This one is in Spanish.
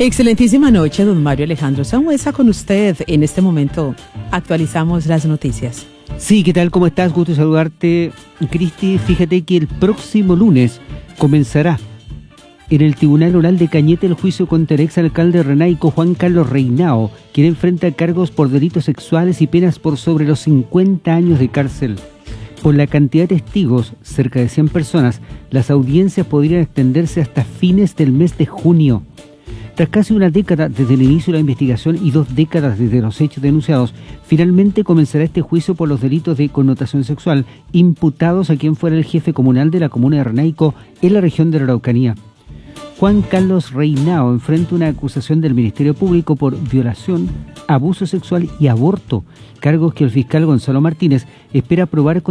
Excelentísima noche, don Mario Alejandro Sangüesa, con usted. En este momento actualizamos las noticias. Sí, ¿qué tal? ¿Cómo estás? Gusto saludarte, Cristi. Fíjate que el próximo lunes comenzará en el Tribunal Oral de Cañete el juicio contra el exalcalde Renaico Juan Carlos Reinao, quien enfrenta cargos por delitos sexuales y penas por sobre los 50 años de cárcel. Por la cantidad de testigos, cerca de 100 personas, las audiencias podrían extenderse hasta fines del mes de junio. Tras casi una década desde el inicio de la investigación y 2 décadas desde los hechos denunciados, finalmente comenzará este juicio por los delitos de connotación sexual imputados a quien fuera el jefe comunal de la comuna de Renaico en la región de la Araucanía. Juan Carlos Reinao enfrenta una acusación del Ministerio Público por violación, abuso sexual y aborto, cargos que el fiscal Gonzalo Martínez espera probar con